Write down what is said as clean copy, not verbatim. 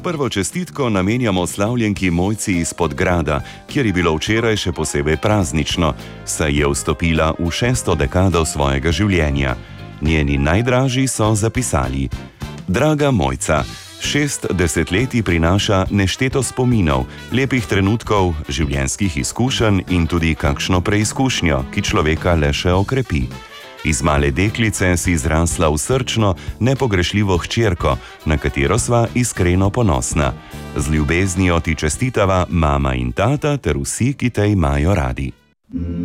Prvo čestitko namenjamo slavljenki Mojci iz Podgrada, kjer je bilo včeraj še posebej praznično, saj je vstopila v 6. dekado svojega življenja. Njeni najdražji so zapisali: Draga Mojca, 6 desetletij prinaša nešteto spominov, lepih trenutkov, življenjskih izkušenj in tudi kakšno preizkušnjo, ki človeka le še okrepi. Iz male deklice si zrasla v srčno, nepogrešljivo hčerko, na katero sva iskreno ponosna. Z ljubeznijo ti čestitava mama in tata ter vsi, ki te imajo radi.